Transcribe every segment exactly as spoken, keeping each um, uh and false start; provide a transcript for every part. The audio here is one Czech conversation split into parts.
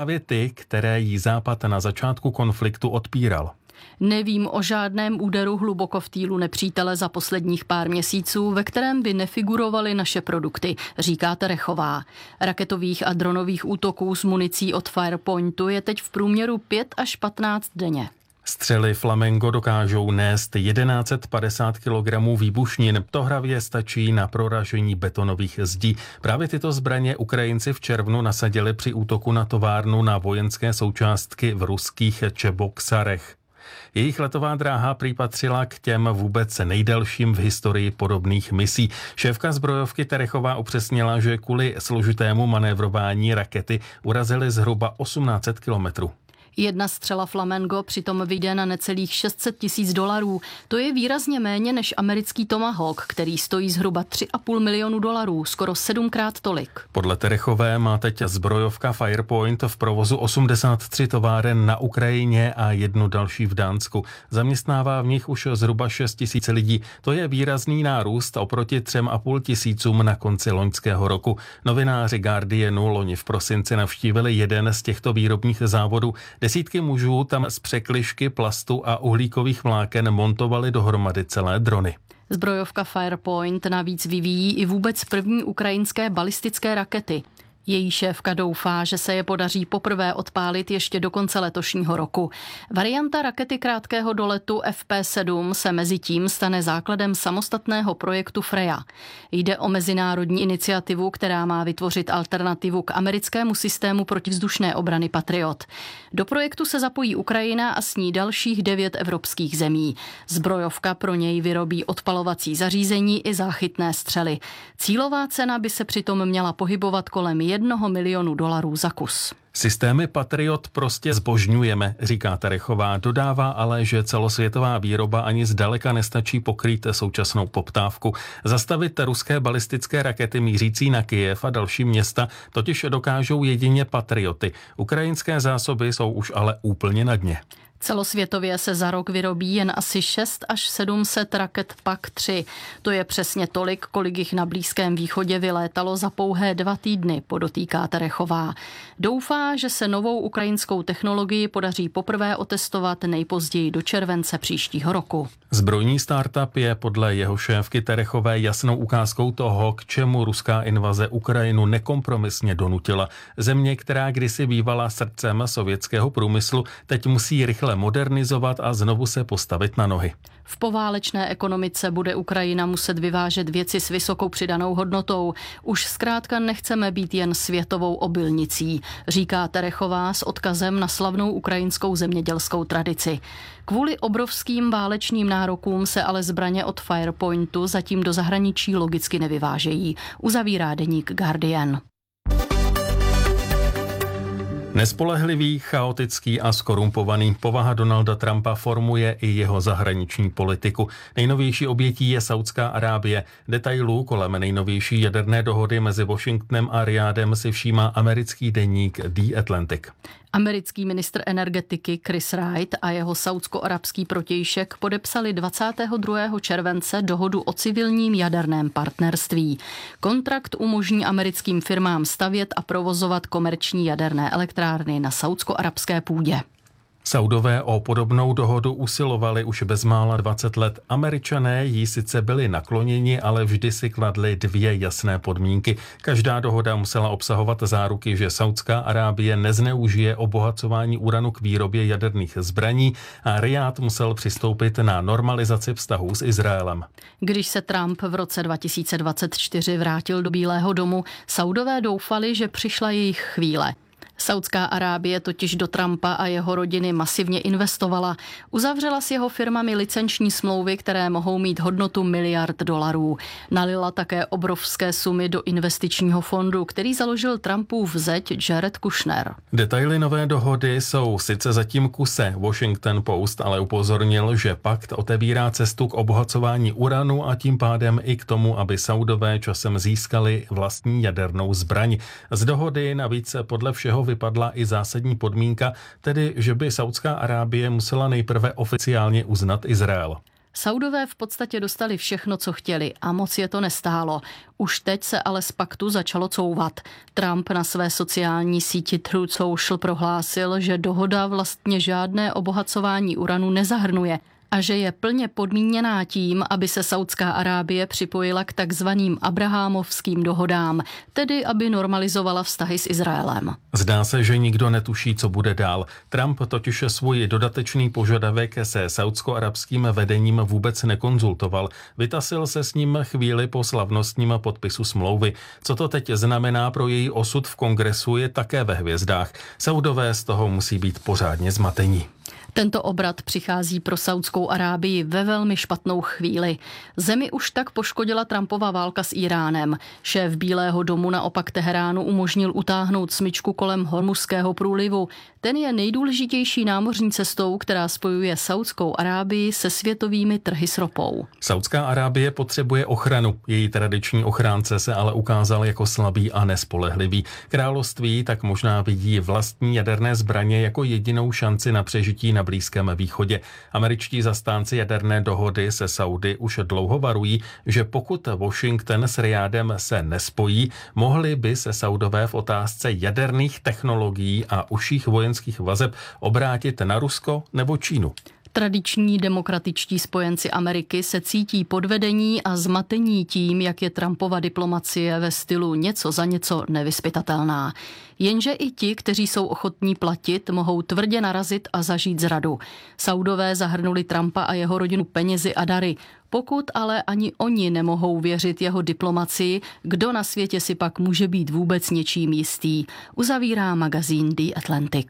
právě ty, které jí Západ na začátku konfliktu odpíral. Nevím o žádném úderu hluboko v týlu nepřítele za posledních pár měsíců, ve kterém by nefigurovaly naše produkty, říká Terechová. Raketových a dronových útoků s municí od Firepointu je teď v průměru pět až patnáct denně. Střely Flamengo dokážou nést tisíc sto padesát kilogramů výbušnin. To hravě stačí na proražení betonových zdí. Právě tyto zbraně Ukrajinci v červnu nasadili při útoku na továrnu na vojenské součástky v ruských Čeboksarech. Jejich letová dráha prý patřila k těm vůbec nejdelším v historii podobných misí. Šéfka zbrojovky Terechová upřesnila, že kvůli složitému manévrování rakety urazily zhruba osmnáct set kilometrů. Jedna střela Flamengo přitom vyjde na necelých šest set tisíc dolarů. To je výrazně méně než americký Tomahawk, který stojí zhruba tři a půl milionu dolarů, skoro sedmkrát tolik. Podle Terechové má teď zbrojovka Firepoint v provozu osmdesát tři továren na Ukrajině a jednu další v Dánsku. Zaměstnává v nich už zhruba šest tisíc lidí. To je výrazný nárůst oproti třem a půl tisícům na konci loňského roku. Novináři Guardianu loni v prosinci navštívili jeden z těchto výrobních závodů. Desítky mužů tam z překližky plastu a uhlíkových vláken montovali dohromady celé drony. Zbrojovka Firepoint navíc vyvíjí i vůbec první ukrajinské balistické rakety. Její šéfka doufá, že se je podaří poprvé odpálit ještě do konce letošního roku. Varianta rakety krátkého doletu F P sedm se mezitím stane základem samostatného projektu Freya. Jde o mezinárodní iniciativu, která má vytvořit alternativu k americkému systému protivzdušné obrany Patriot. Do projektu se zapojí Ukrajina a s ní dalších devět evropských zemí. Zbrojovka pro něj vyrobí odpalovací zařízení i záchytné střely. Cílová cena by se přitom měla pohybovat kolem jednoho milionu dolarů za kus. Systémy Patriot prostě zbožňujeme, říká Terechová, dodává ale, že celosvětová výroba ani zdaleka nestačí pokrýt současnou poptávku. Zastavit ruské balistické rakety mířící na Kyjev a další města totiž dokážou jedině Patrioty. Ukrajinské zásoby jsou už ale úplně na dně. Celosvětově se za rok vyrobí jen asi šest až sedm set raket P A C tři. To je přesně tolik, kolik jich na Blízkém východě vylétalo za pouhé dva týdny, podotýká Terechová. Doufá, že se novou ukrajinskou technologii podaří poprvé otestovat nejpozději do července příštího roku. Zbrojní startup je podle jeho šéfky Terechové jasnou ukázkou toho, k čemu ruská invaze Ukrajinu nekompromisně donutila. Země, která kdysi bývala srdcem sovětského průmyslu, teď musí rychle modernizovat a znovu se postavit na nohy. V poválečné ekonomice bude Ukrajina muset vyvážet věci s vysokou přidanou hodnotou. Už zkrátka nechceme být jen světovou obilnicí, říká Terechová s odkazem na slavnou ukrajinskou zemědělskou tradici. Kvůli obrovským válečným nárokům se ale zbraně od Firepointu zatím do zahraničí logicky nevyvážejí, uzavírá deník Guardian. Nespolehlivý, chaotický a skorumpovaný povaha Donalda Trumpa formuje i jeho zahraniční politiku. Nejnovější obětí je Saudská Arábie. Detailů kolem nejnovější jaderné dohody mezi Washingtonem a Rijádem si všímá americký deník The Atlantic. Americký ministr energetiky Chris Wright a jeho saudsko-arabský protějšek podepsali dvacátého druhého července dohodu o civilním jaderném partnerství. Kontrakt umožní americkým firmám stavět a provozovat komerční jaderné elektrárny na saudsko-arabské půdě. Saudové o podobnou dohodu usilovali už bezmála dvacet let. Američané jí sice byli nakloněni, ale vždy si kladli dvě jasné podmínky. Každá dohoda musela obsahovat záruky, že Saudská Arábie nezneužije obohacování uranu k výrobě jaderných zbraní a Rijád musel přistoupit na normalizaci vztahů s Izraelem. Když se Trump v roce dva tisíce dvacet čtyři vrátil do Bílého domu, Saudové doufali, že přišla jejich chvíle. Saudská Arábie totiž do Trumpa a jeho rodiny masivně investovala. Uzavřela s jeho firmami licenční smlouvy, které mohou mít hodnotu miliard dolarů. Nalila také obrovské sumy do investičního fondu, který založil Trumpův zeť Jared Kushner. Detaily nové dohody jsou sice zatím kuse. Washington Post ale upozornil, že pakt otevírá cestu k obohacování uranu a tím pádem i k tomu, aby Saudové časem získali vlastní jadernou zbraň. Z dohody navíc podle všeho vypadla i zásadní podmínka, tedy že by Saudská Arábie musela nejprve oficiálně uznat Izrael. Saudové v podstatě dostali všechno, co chtěli a moc je to nestálo. Už teď se ale z paktu začalo couvat. Trump na své sociální síti Truth Social prohlásil, že dohoda vlastně žádné obohacování uranu nezahrnuje a že je plně podmíněná tím, aby se Saudská Arábie připojila k takzvaným abrahámovským dohodám, tedy aby normalizovala vztahy s Izraelem. Zdá se, že nikdo netuší, co bude dál. Trump totiž svůj dodatečný požadavek se saudsko-arabským vedením vůbec nekonzultoval. Vytasil se s ním chvíli po slavnostním podpisu smlouvy. Co to teď znamená pro její osud v kongresu, je také ve hvězdách. Saudové z toho musí být pořádně zmatení. Tento obrat přichází pro Saudskou Arábii ve velmi špatnou chvíli. Zemi už tak poškodila Trumpova válka s Íránem. Šéf Bílého domu naopak Teheránu umožnil utáhnout smyčku kolem Hormuzského průlivu. Ten je nejdůležitější námořní cestou, která spojuje Saudskou Arábii se světovými trhy s ropou. Saudská Arábie potřebuje ochranu. Její tradiční ochránce se ale ukázal jako slabý a nespolehlivý. Království tak možná vidí vlastní jaderné zbraně jako jedinou šanci na přežití na Blízkém východě. Američtí zastánci jaderné dohody se Saudy už dlouho varují, že pokud Washington s Rijádem se nespojí, mohli by se Saudové v otázce jaderných technologií a užších vojenských vazeb obrátit na Rusko nebo Čínu. Tradiční demokratičtí spojenci Ameriky se cítí podvedení a zmatení tím, jak je Trumpova diplomacie ve stylu něco za něco nevyzpytatelná. Jenže i ti, kteří jsou ochotní platit, mohou tvrdě narazit a zažít zradu. Saudové zahrnuli Trumpa a jeho rodinu penězi a dary. Pokud ale ani oni nemohou věřit jeho diplomacii, kdo na světě si pak může být vůbec něčím jistý, uzavírá magazín The Atlantic.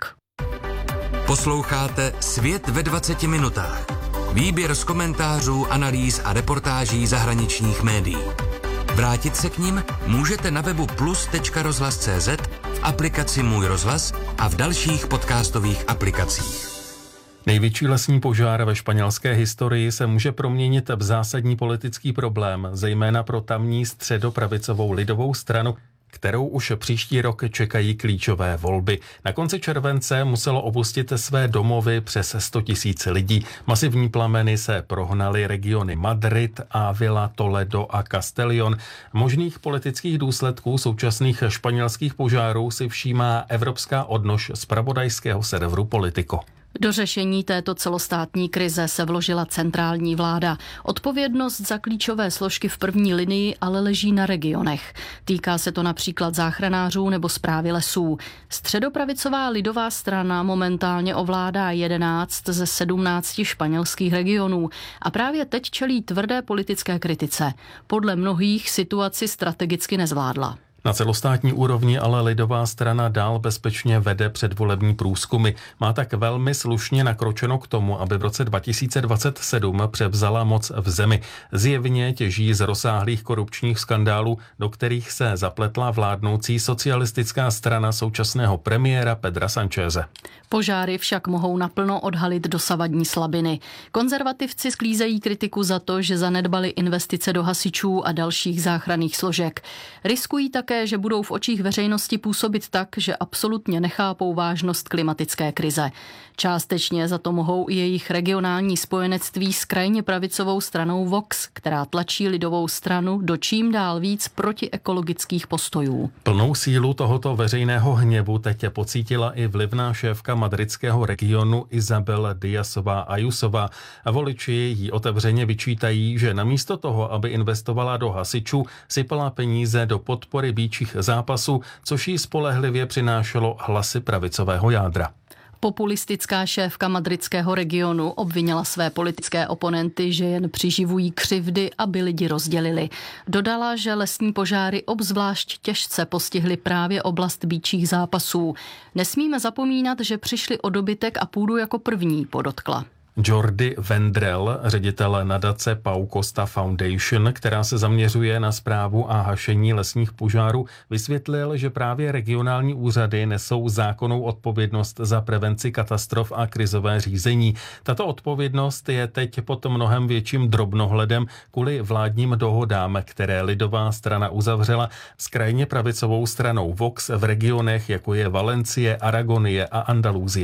Posloucháte Svět ve dvaceti minutách. Výběr z komentářů, analýz a reportáží zahraničních médií. Vrátit se k nim můžete na webu plus tečka rozhlas tečka cé zet, v aplikaci Můj rozhlas a v dalších podcastových aplikacích. Největší lesní požár ve španělské historii se může proměnit v zásadní politický problém, zejména pro tamní středopravicovou lidovou stranu, kterou už příští rok čekají klíčové volby. Na konci července muselo opustit své domovy přes sto tisíc lidí. Masivní plameny se prohnaly regiony Madrid, Ávila, Toledo a Castellón. Možných politických důsledků současných španělských požárů si všímá evropská odnož zpravodajského serveru Politico. Do řešení této celostátní krize se vložila centrální vláda. Odpovědnost za klíčové složky v první linii ale leží na regionech. Týká se to například záchranářů nebo správy lesů. Středopravicová lidová strana momentálně ovládá jedenáct ze sedmnácti španělských regionů a právě teď čelí tvrdé politické kritice. Podle mnohých situaci strategicky nezvládla. Na celostátní úrovni ale lidová strana dál bezpečně vede předvolební průzkumy. Má tak velmi slušně nakročeno k tomu, aby v roce dva tisíce dvacet sedm převzala moc v zemi. Zjevně těží z rozsáhlých korupčních skandálů, do kterých se zapletla vládnoucí socialistická strana současného premiéra Pedra Sancheze. Požáry však mohou naplno odhalit dosavadní slabiny. Konzervativci sklízejí kritiku za to, že zanedbali investice do hasičů a dalších záchranných složek. Riskují také, že budou v očích veřejnosti působit tak, že absolutně nechápou vážnost klimatické krize. Částečně za to mohou i jejich regionální spojenectví s krajně pravicovou stranou Vox, která tlačí lidovou stranu do čím dál víc protiekologických postojů. Plnou sílu tohoto veřejného hněvu teď pocítila i vlivná šéfka madridského regionu Isabel Díazová Ayusová a voliči jí otevřeně vyčítají, že namísto toho, aby investovala do hasičů, sypala peníze do podpory býčích zápasů, což jí spolehlivě přinášelo hlasy pravicového jádra. Populistická šéfka madridského regionu obvinila své politické oponenty, že jen přiživují křivdy, aby lidi rozdělili. Dodala, že lesní požáry obzvlášť těžce postihly právě oblast býčích zápasů. Nesmíme zapomínat, že přišli o dobytek a půdu jako první, podotkla. Jordi Vendrell, ředitel nadace Pau Costa Foundation, která se zaměřuje na správu a hašení lesních požárů, vysvětlil, že právě regionální úřady nesou zákonnou odpovědnost za prevenci katastrof a krizové řízení. Tato odpovědnost je teď pod mnohem větším drobnohledem kvůli vládním dohodám, které lidová strana uzavřela s krajně pravicovou stranou Vox v regionech, jako je Valencie, Aragonie a Andaluzie.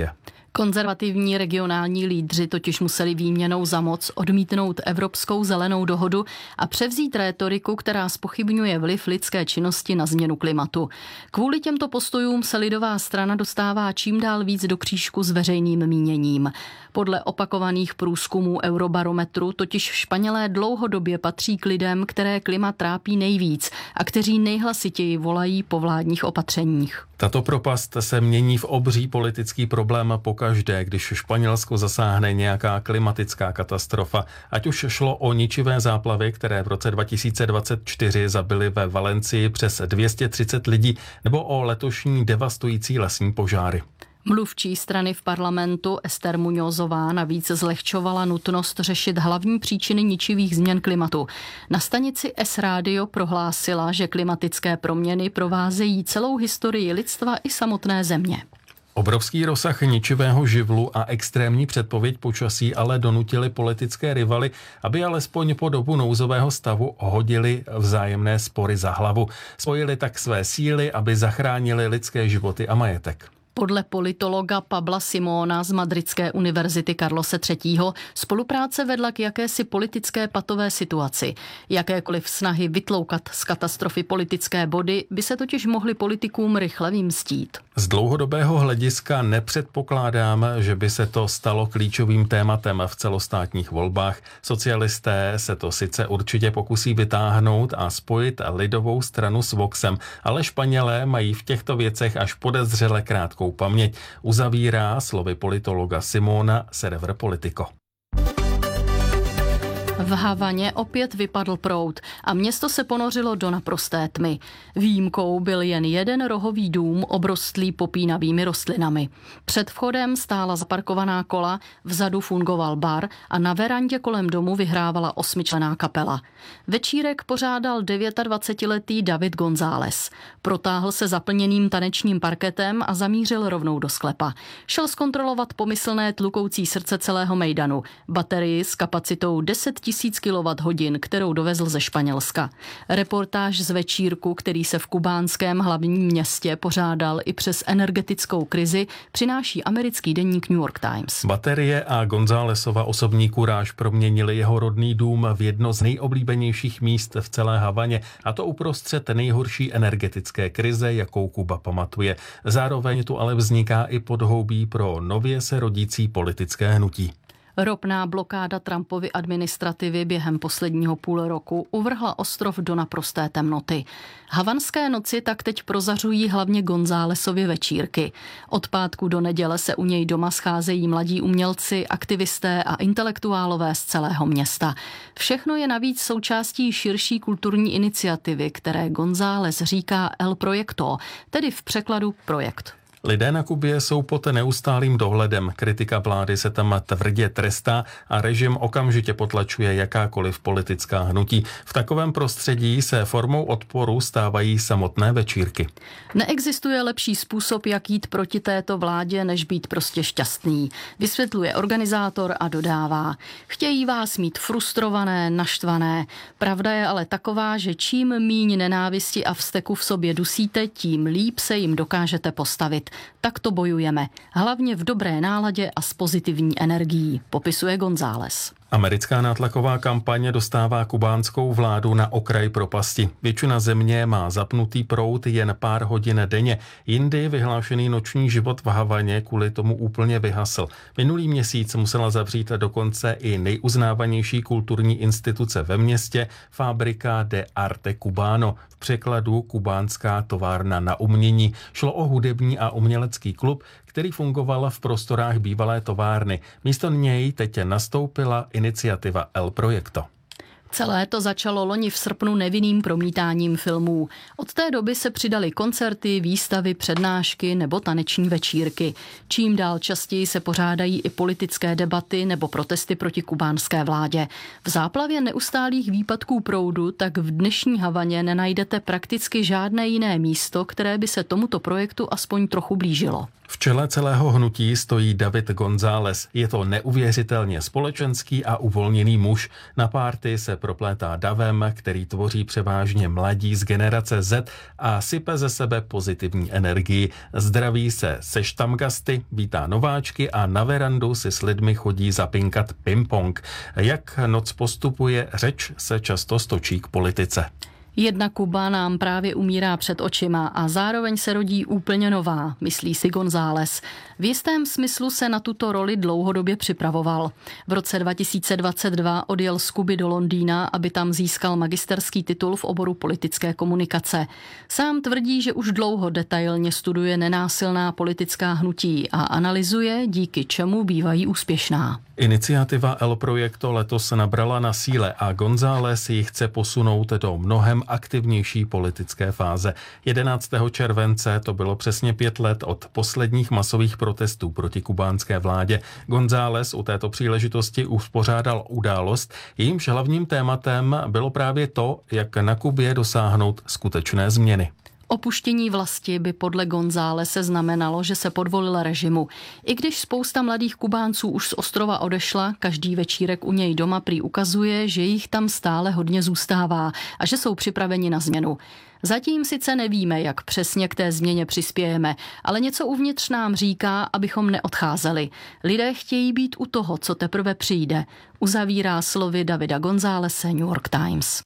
Konzervativní regionální lídři totiž museli výměnou za moc odmítnout Evropskou zelenou dohodu a převzít rétoriku, která zpochybňuje vliv lidské činnosti na změnu klimatu. Kvůli těmto postojům se lidová strana dostává čím dál víc do křížku s veřejným míněním. Podle opakovaných průzkumů Eurobarometru totiž Španělé dlouhodobě patří k lidem, které klima trápí nejvíc a kteří nejhlasitěji volají po vládních opatřeních. Tato propast se mění v obří politický problém pokaždé, když Španělsko zasáhne nějaká klimatická katastrofa. Ať už šlo o ničivé záplavy, které v roce dva tisíce dvacet čtyři zabily ve Valencii přes dvě stě třicet lidí, nebo o letošní devastující lesní požáry. Mluvčí strany v parlamentu Esther Muñozová navíc zlehčovala nutnost řešit hlavní příčiny ničivých změn klimatu. Na stanici S Radio prohlásila, že klimatické proměny provázejí celou historii lidstva i samotné země. Obrovský rozsah ničivého živlu a extrémní předpověď počasí ale donutili politické rivaly, aby alespoň po dobu nouzového stavu hodili vzájemné spory za hlavu. Spojili tak své síly, aby zachránili lidské životy a majetek. Podle politologa Pabla Simona z Madridské univerzity Carlose třetího spolupráce vedla k jakési politické patové situaci. Jakékoliv snahy vytloukat z katastrofy politické body by se totiž mohly politikům rychle vymstít. Z dlouhodobého hlediska nepředpokládám, že by se to stalo klíčovým tématem v celostátních volbách. Socialisté se to sice určitě pokusí vytáhnout a spojit lidovou stranu s Voxem, ale Španělé mají v těchto věcech až podezřele krátkou paměť, uzavírá slovy politologa Simona server Politico. V Havaně opět vypadl proud a město se ponořilo do naprosté tmy. Výjimkou byl jen jeden rohový dům obrostlý popínavými rostlinami. Před vchodem stála zaparkovaná kola, vzadu fungoval bar a na verandě kolem domu vyhrávala osmičlenná kapela. Večírek pořádal dvacetidevítiletý David González. Protáhl se zaplněným tanečním parketem a zamířil rovnou do sklepa. Šel zkontrolovat pomyslné tlukoucí srdce celého mejdanu, baterii s kapacitou deset tisíc kilowatthodin, kterou dovezl ze Španělska. Reportáž z večírku, který se v kubánském hlavním městě pořádal i přes energetickou krizi, přináší americký deník New York Times. Baterie a Gonzálesova osobní kuráž proměnili jeho rodný dům v jedno z nejoblíbenějších míst v celé Havaně, a to uprostřed nejhorší energetické krize, jakou Kuba pamatuje. Zároveň tu ale vzniká i podhoubí pro nově se rodící politické hnutí. Ropná blokáda Trumpovy administrativy během posledního půl roku uvrhla ostrov do naprosté temnoty. Havanské noci tak teď prozařují hlavně Gonzálesovy večírky. Od pátku do neděle se u něj doma scházejí mladí umělci, aktivisté a intelektuálové z celého města. Všechno je navíc součástí širší kulturní iniciativy, které González říká El Proyecto, tedy v překladu projekt. Lidé na Kubě jsou pod neustálým dohledem, kritika vlády se tam tvrdě trestá a režim okamžitě potlačuje jakákoliv politická hnutí. V takovém prostředí se formou odporu stávají samotné večírky. Neexistuje lepší způsob, jak jít proti této vládě, než být prostě šťastný, vysvětluje organizátor a dodává. Chtějí vás mít frustrované, naštvané. Pravda je ale taková, že čím míň nenávisti a vzteku v sobě dusíte, tím líp se jim dokážete postavit. Tak to bojujeme, hlavně v dobré náladě a s pozitivní energií, popisuje González. Americká nátlaková kampaň dostává kubánskou vládu na okraj propasti. Většina země má zapnutý proud jen pár hodin denně. Jindy vyhlášený noční život v Havaně kvůli tomu úplně vyhasl. Minulý měsíc musela zavřít dokonce i nejuznávanější kulturní instituce ve městě, Fábrica de Arte Cubano, v překladu kubánská továrna na umění. Šlo o hudební a umělecký klub, který fungoval v prostorách bývalé továrny. Místo něj teď nastoupila iniciativa El Proyecto. Celé to začalo loni v srpnu nevinným promítáním filmů. Od té doby se přidaly koncerty, výstavy, přednášky nebo taneční večírky. Čím dál častěji se pořádají i politické debaty nebo protesty proti kubánské vládě. V záplavě neustálých výpadků proudu tak v dnešní Havaně nenajdete prakticky žádné jiné místo, které by se tomuto projektu aspoň trochu blížilo. V čele celého hnutí stojí David González. Je to neuvěřitelně společenský a uvolněný muž. Na párty se se proplétá davem, který tvoří převážně mladí z generace Z a sype ze sebe pozitivní energii. Zdraví se se štamgasty, vítá nováčky a na verandu si s lidmi chodí zapinkat ping-pong. Jak noc postupuje, řeč se často stočí k politice. Jedna Kuba nám právě umírá před očima a zároveň se rodí úplně nová, myslí si González. V jistém smyslu se na tuto roli dlouhodobě připravoval. V roce dva tisíce dvacet dva odjel z Kuby do Londýna, aby tam získal magisterský titul v oboru politické komunikace. Sám tvrdí, že už dlouho detailně studuje nenásilná politická hnutí a analyzuje, díky čemu bývají úspěšná. Iniciativa El Proyecto letos nabrala na síle a González ji chce posunout do mnohem aktivnější politické fáze. jedenáctého července to bylo přesně pět let od posledních masových protestů proti kubánské vládě. González u této příležitosti uspořádal událost, jejímž hlavním tématem bylo právě to, jak na Kubě dosáhnout skutečné změny. Opuštění vlasti by podle Gonzálese znamenalo, že se podvolil režimu. I když spousta mladých Kubánců už z ostrova odešla, každý večírek u něj doma prý ukazuje, že jich tam stále hodně zůstává a že jsou připraveni na změnu. Zatím sice nevíme, jak přesně k té změně přispějeme, ale něco uvnitř nám říká, abychom neodcházeli. Lidé chtějí být u toho, co teprve přijde, uzavírá slovy Davida Gonzálese New York Times.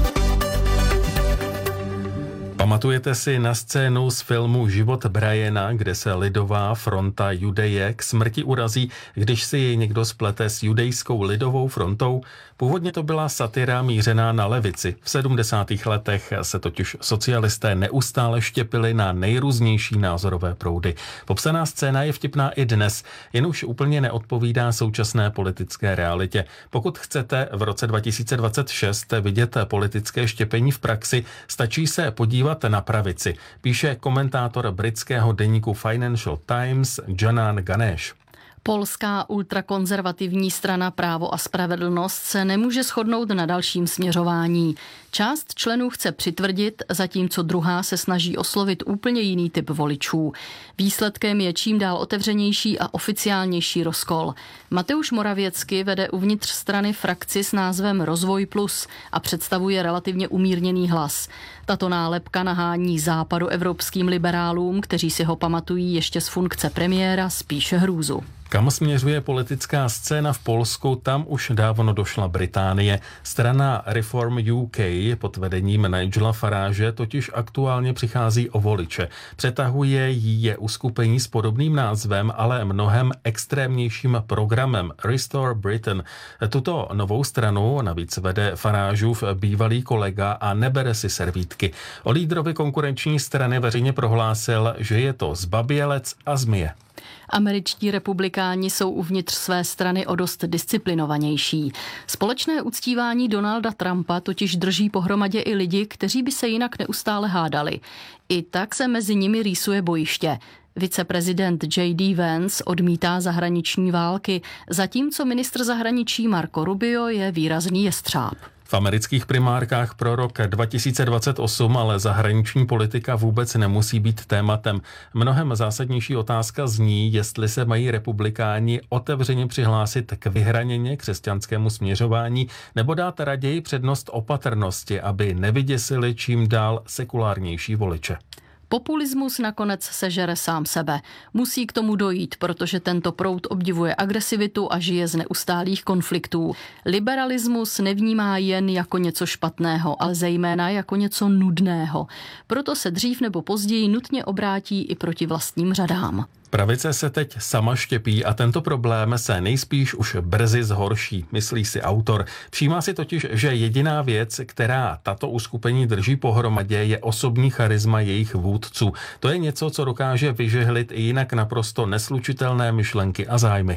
Pamatujete si na scénu z filmu Život Briana, kde se lidová fronta Judeje k smrti urazí, když si ji někdo splete s judejskou lidovou frontou? Původně to byla satira mířená na levici. V sedmdesátých letech se totiž socialisté neustále štěpili na nejrůznější názorové proudy. Popsaná scéna je vtipná i dnes, jen už úplně neodpovídá současné politické realitě. Pokud chcete v roce dva tisíce dvacet šest vidět politické štěpení v praxi, stačí se podívat na pravici, píše komentátor britského deníku Financial Times Janan Ganesh. Polská ultrakonzervativní strana Právo a spravedlnost se nemůže shodnout na dalším směřování. Část členů chce přitvrdit, zatímco druhá se snaží oslovit úplně jiný typ voličů. Výsledkem je čím dál otevřenější a oficiálnější rozkol. Mateusz Morawiecki vede uvnitř strany frakci s názvem Rozvoj plus a představuje relativně umírněný hlas. Tato nálepka nahání západoevropským liberálům, kteří si ho pamatují ještě z funkce premiéra, spíše hrůzu. Kam směřuje politická scéna v Polsku, tam už dávno došla Británie. Strana Reform U K pod vedením Nigela Farage totiž aktuálně přichází o voliče. Přetahuje jí je uskupení s podobným názvem, ale mnohem extrémnějším programem Restore Britain. Tuto novou stranu navíc vede Farageův bývalý kolega a nebere si servítky. O lídrovi konkurenční strany veřejně prohlásil, že je to zbabělec a zmije. Američtí republikáni jsou uvnitř své strany o dost disciplinovanější. Společné uctívání Donalda Trumpa totiž drží pohromadě i lidi, kteří by se jinak neustále hádali. I tak se mezi nimi rýsuje bojiště. Viceprezident J D Vance odmítá zahraniční války, zatímco ministr zahraničí Marco Rubio je výrazný jestřáb. V amerických primárkách pro rok dva tisíce dvacet osm ale zahraniční politika vůbec nemusí být tématem. Mnohem zásadnější otázka zní, jestli se mají republikáni otevřeně přihlásit k vyhraněně křesťanskému směřování nebo dát raději přednost opatrnosti, aby nevyděsili čím dál sekulárnější voliče. Populismus nakonec sežere sám sebe. Musí k tomu dojít, protože tento proud obdivuje agresivitu a žije z neustálých konfliktů. Liberalismus nevnímá jen jako něco špatného, ale zejména jako něco nudného. Proto se dřív nebo později nutně obrátí i proti vlastním řadám. Pravice se teď sama štěpí a tento problém se nejspíš už brzy zhorší, myslí si autor. Všímá si totiž, že jediná věc, která tato uskupení drží pohromadě, je osobní charisma jejich vůdců. To je něco, co dokáže vyžehlit i jinak naprosto neslučitelné myšlenky a zájmy.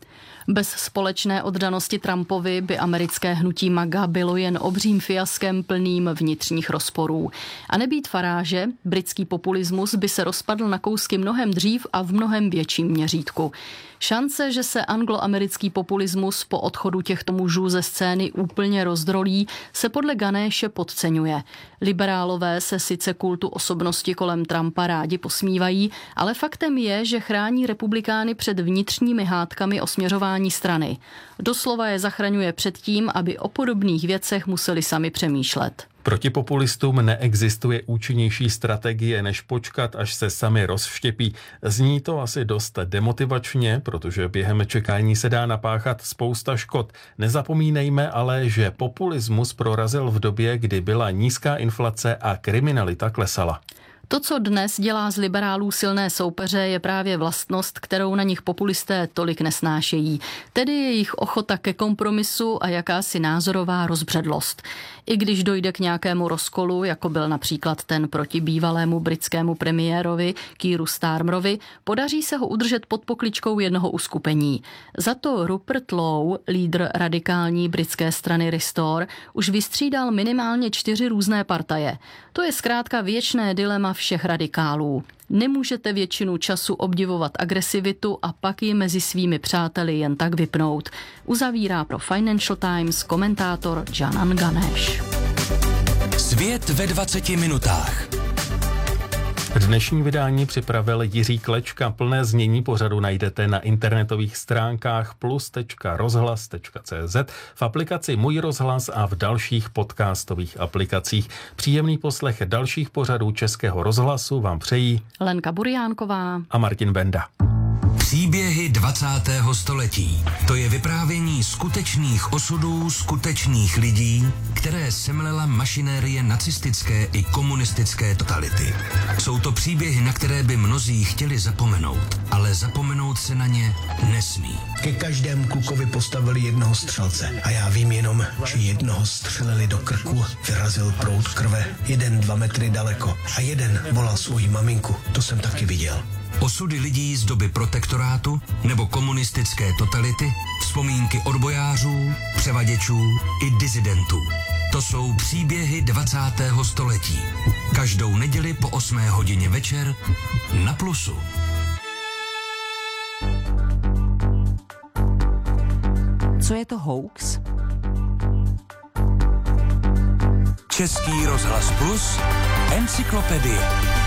Bez společné oddanosti Trumpovi by americké hnutí MAGA bylo jen obřím fiaskem plným vnitřních rozporů. A nebýt Farage, britský populismus by se rozpadl na kousky mnohem dřív a v mnohem větším měřítku. Šance, že se angloamerický populismus po odchodu těchto mužů ze scény úplně rozdrolí, se podle Ganéše podceňuje. Liberálové se sice kultu osobnosti kolem Trumpa rádi posmívají, ale faktem je, že chrání republikány před vnitřními hádkami o směřování strany. Doslova je zachraňuje před tím, aby o podobných věcech museli sami přemýšlet. Proti populistům neexistuje účinnější strategie, než počkat, až se sami rozštěpí. Zní to asi dost demotivačně, protože během čekání se dá napáchat spousta škod. Nezapomínejme ale, že populismus prorazil v době, kdy byla nízká inflace a kriminalita klesala. To, co dnes dělá z liberálů silné soupeře, je právě vlastnost, kterou na nich populisté tolik nesnášejí, tedy jejich ochota ke kompromisu a jakási názorová rozbředlost. I když dojde k nějakému rozkolu, jako byl například ten proti bývalému britskému premiérovi Keeru Starmerovi, podaří se ho udržet pod pokličkou jednoho uskupení. Za to Rupert Lowe, lídr radikální britské strany Restore, už vystřídal minimálně čtyři různé partaje. To je zkrátka věčné dilema všech radikálů. Nemůžete většinu času obdivovat agresivitu a pak ji mezi svými přáteli jen tak vypnout. Uzavírá pro Financial Times komentátor Janan Ganesh. Svět ve dvaceti minutách. Dnešní vydání připravil Jiří Klečka. Plné znění pořadu najdete na internetových stránkách plus tečka rozhlas tečka cé zet, v aplikaci Můj rozhlas a v dalších podcastových aplikacích. Příjemný poslech dalších pořadů Českého rozhlasu vám přejí Lenka Buriánková a Martin Benda. Příběhy dvacátého století. To je vyprávění skutečných osudů skutečných lidí, které semlela mašinérie nacistické i komunistické totality. Jsou to příběhy, na které by mnozí chtěli zapomenout, ale zapomenout se na ně nesmí. Ke každému klukovi postavili jednoho střelce a já vím jenom, že jednoho střelili do krku, vyrazil proud krve, jeden dva metry daleko a jeden volal svoji maminku. To jsem taky viděl. Osudy lidí z doby protektorátu nebo komunistické totality, vzpomínky odbojářů, převaděčů i disidentů. To jsou příběhy dvacátého století. Každou neděli po osmé hodině večer na Plusu. Co je to hoax? Český rozhlas Plus, encyklopedie.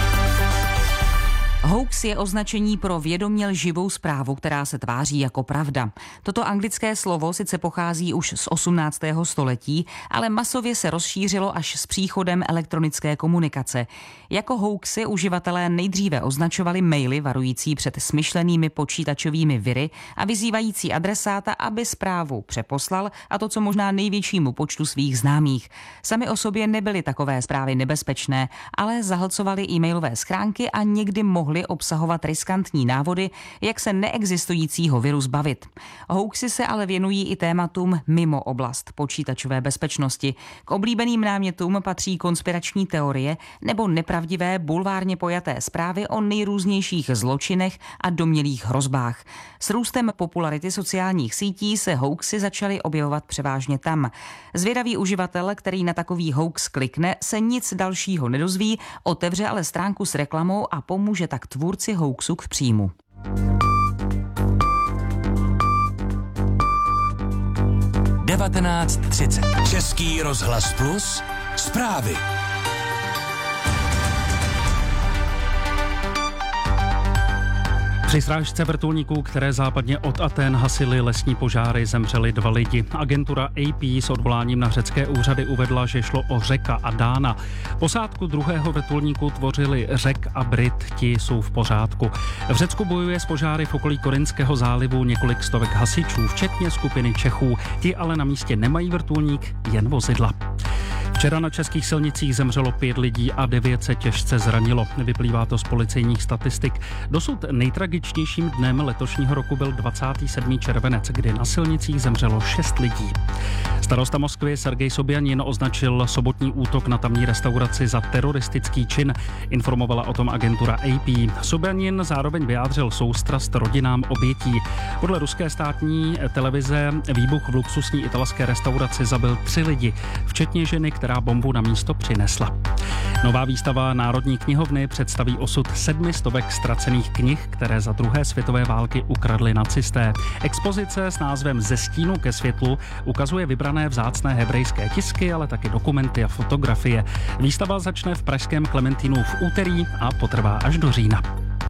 Hoax je označení pro vědomě lživou zprávu, která se tváří jako pravda. Toto anglické slovo sice pochází už z osmnáctého století, ale masově se rozšířilo až s příchodem elektronické komunikace. Jako hoaxy uživatelé nejdříve označovali maily varující před smyšlenými počítačovými viry a vyzývající adresáta, aby zprávu přeposlal, a to co možná největšímu počtu svých známých. Sami o sobě nebyly takové zprávy nebezpečné, ale zahlcovaly e-mailové schránky a někdy mohly obsahovat riskantní návody, jak se neexistujícího viru zbavit. Hoaxy se ale věnují i tématům mimo oblast počítačové bezpečnosti. K oblíbeným námětům patří konspirační teorie nebo nepravdivé bulvárně pojaté zprávy o nejrůznějších zločinech a domnělých hrozbách. S růstem popularity sociálních sítí se hoaxy začaly objevovat převážně tam. Zvědavý uživatel, který na takový hoax klikne, se nic dalšího nedozví, otevře ale stránku s reklamou a pomůže tak tvůrci hoaxu k příjmu. devatenáct třicet. Český rozhlas Plus. Zprávy. Při srážce vrtulníků, které západně od Athén hasily lesní požáry, zemřeli dva lidi. Agentura A P s odvoláním na řecké úřady uvedla, že šlo o Řeka a Dána. Posádku druhého vrtulníku tvořili Řek a Brit, ti jsou v pořádku. V Řecku bojuje s požáry v okolí Korinského zálivu několik stovek hasičů, včetně skupiny Čechů. Ti ale na místě nemají vrtulník, jen vozidla. Včera na českých silnicích zemřelo pět lidí a devět se těžce zranilo. Vyplývá to z policejních statistik. Dosud nejtragičtějším dnem letošního roku byl dvacátého sedmého červenec, kdy na silnicích zemřelo šest lidí. Starosta Moskvy Sergej Sobjanin označil sobotní útok na tamní restauraci za teroristický čin. Informovala o tom agentura A P. Sobjanin zároveň vyjádřil soustrast rodinám obětí. Podle ruské státní televize výbuch v luxusní italské restauraci zabil tři lidi, včetně ženy, která která bombu na místo přinesla. Nová výstava Národní knihovny představí osud sedmi stovek ztracených knih, které za druhé světové války ukradli nacisté. Expozice s názvem Ze stínu ke světlu ukazuje vybrané vzácné hebrejské tisky, ale taky dokumenty a fotografie. Výstava začne v pražském Klementínu v úterý a potrvá až do října.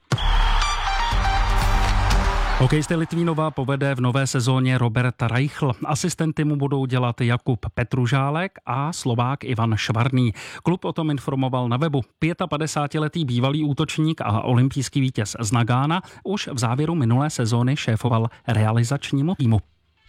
Hokejisty Litvínova povede v nové sezóně Robert Reichl. Asistenty mu budou dělat Jakub Petružálek a Slovák Ivan Švarný. Klub o tom informoval na webu. padesátipětiletý bývalý útočník a olympijský vítěz z Nagána už v závěru minulé sezóny šéfoval realizačnímu týmu.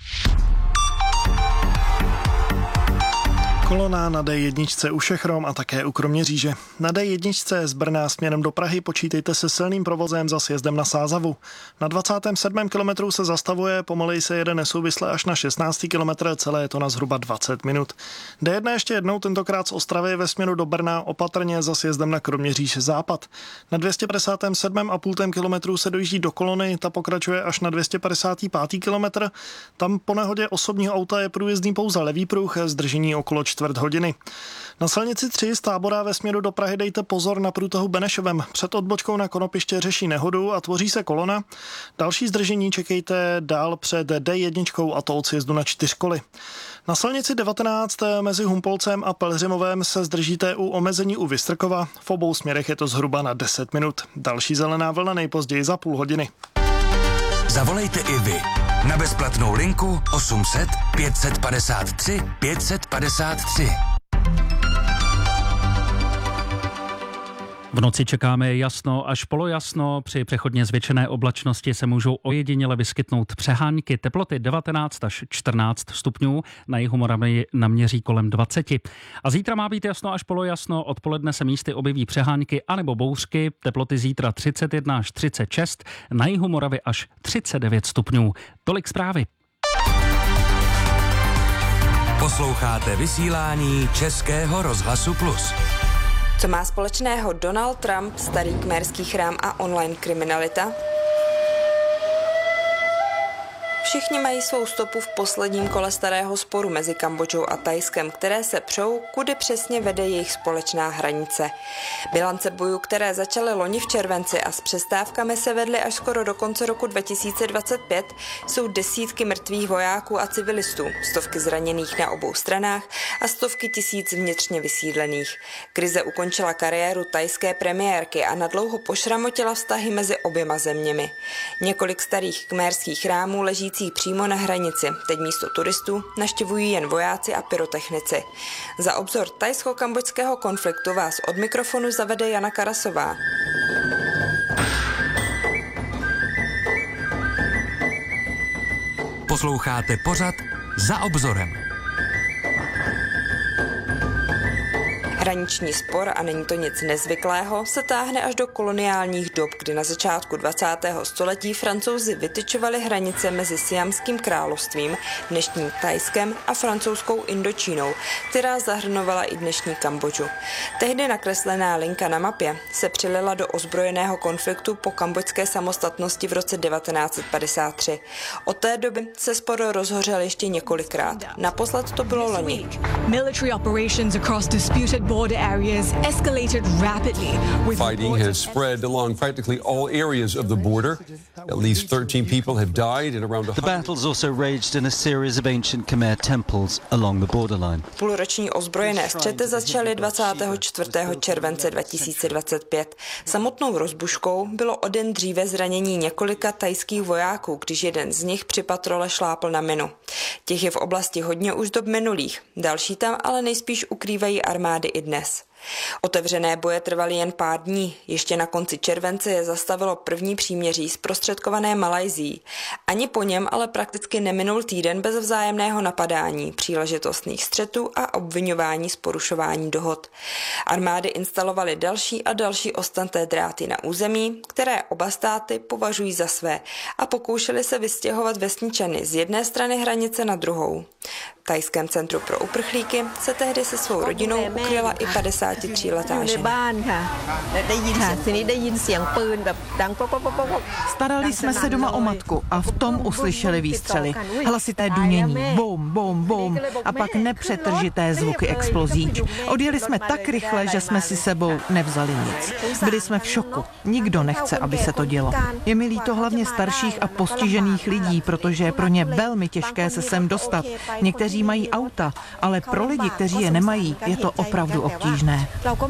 Kolona na dé jedna u Šechrom a také u Kroměříže. Na dé jedna z Brna směrem do Prahy počítejte se silným provozem za sjezdem na Sázavu. Na dvacátém sedmém kilometru se zastavuje, pomalej se jede nesouvisle až na šestnáctý kilometr, celé je to na zhruba dvacet minut. dé jedna ještě jednou, tentokrát z Ostravy ve směru do Brna, opatrně za sjezdem na Kroměříž západ. Na dvě stě padesát sedm a půl kilometru se dojíždí do Kolony, ta pokračuje až na dvě stě padesát pět kilometr. Tam po nehodě osobního auta je průjezdný pouze levý pruh, zdržení okolo čtvrt hodiny. Na silnici tři z Tábora ve směru do Prahy dejte pozor na průtahu Benešovem. Před odbočkou na Konopiště řeší nehodu a tvoří se kolona. Další zdržení čekejte dál před dé jedna a to od sjezdu na čtyřkoly. Na silnici devatenáct mezi Humpolcem a Pelhřimovem se zdržíte u omezení u Vystrkova. V obou směrech je to zhruba na deset minut. Další zelená vlna nejpozději za půl hodiny. Zavolejte i vy na bezplatnou linku osm set pět set padesát tři pět set padesát tři. V noci čekáme jasno až polojasno, při přechodně zvětšené oblačnosti se můžou ojediněle vyskytnout přehánky, teploty devatenáct až čtrnáct stupňů, na jihu Moravy naměří kolem dvacet. A zítra má být jasno až polojasno, odpoledne se místy objeví přehánky anebo bouřky, teploty zítra třicet jedna až třicet šest, na jihu Moravy až třicet devět stupňů. Tolik zprávy. Posloucháte vysílání Českého rozhlasu Plus. Co má společného Donald Trump, starý kmerský chrám a online kriminalita? Všichni mají svou stopu v posledním kole starého sporu mezi Kambodžou a Thajskem, které se přou, kudy přesně vede jejich společná hranice. Bilance bojů, které začaly loni v červenci a s přestávkami se vedly až skoro do konce roku dva tisíce dvacet pět, jsou desítky mrtvých vojáků a civilistů, stovky zraněných na obou stranách a stovky tisíc vnitřně vysídlených. Krize ukončila kariéru thajské premiérky a nadlouho pošramotila vztahy mezi oběma zeměmi. Několik starých kmérských chrámů ležící přímo na hranici. Teď místo turistů navštěvují jen vojáci a pyrotechnici. Za obzor thajsko-kambodžského konfliktu vás od mikrofonu zavede Jana Karasová. Posloucháte pořad Za obzorem. Hraniční spor, a není to nic nezvyklého, se táhne až do koloniálních dob, kdy na začátku dvacátého století Francouzi vytyčovali hranice mezi Siamským královstvím, dnešním Thajskem a francouzskou Indočínou, která zahrnovala i dnešní Kambodžu. Tehdy nakreslená linka na mapě se přilila do ozbrojeného konfliktu po kambodžské samostatnosti v roce devatenáct set padesát tři. Od té doby se spor rozhořel ještě několikrát. Naposled to bylo loni. Military operations across disputed border areas escalated rapidly. Fighting has spread along practically all areas of the border. At least thirteen people have died and around The battles also raged in a series of ancient Khmer temples along the borderline. Půlroční ozbrojené střety začaly dvacátého čtvrtého července dva tisíce dvacet pět. Samotnou rozbuškou bylo o den dříve zranění několika thajských vojáků, když jeden z nich při patrole šlápl na minu. Těch je v oblasti hodně už dob minulých. Další tam ale nejspíš ukrývají armády i dnes. Otevřené boje trvaly jen pár dní. Ještě na konci července je zastavilo první příměří zprostředkované Malajsií. Ani po něm ale prakticky neminul týden bez vzájemného napadání, příležitostných střetů a obviňování z porušování dohod. Armády instalovaly další a další ostanté dráty na území, které oba státy považují za své, a pokoušeli se vystěhovat vesničany z jedné strany hranice na druhou. V thajském centru pro uprchlíky se tehdy se svou rodinou ukryla i padesát sedmdesátitříletá žena. Starali jsme se doma o matku a v tom uslyšeli výstřely. Hlasité dunění, bum, bum, bum a pak nepřetržité zvuky explozí. Odjeli jsme tak rychle, že jsme si sebou nevzali nic. Byli jsme v šoku. Nikdo nechce, aby se to dělo. Je mi líto hlavně starších a postižených lidí, protože je pro ně velmi těžké se sem dostat. Někteří mají auta, ale pro lidi, kteří je nemají, je to opravdu obtížné.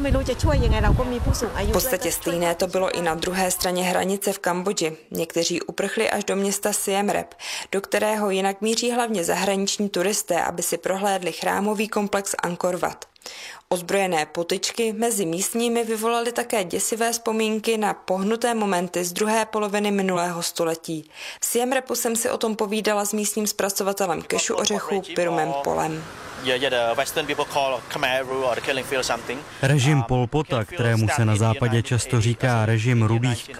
V podstatě stejné to bylo i na druhé straně hranice v Kambodži. Někteří uprchli až do města Siem Reap, do kterého jinak míří hlavně zahraniční turisté, aby si prohlédli chrámový komplex Angkor Wat. Ozbrojené potyčky mezi místními vyvolaly také děsivé vzpomínky na pohnuté momenty z druhé poloviny minulého století. V Siem Reapu jsem si o tom povídala s místním zpracovatelem kešu ořechů Pirumem Polem. Režim Pol Pota, kterému se na západě často říká režim rudých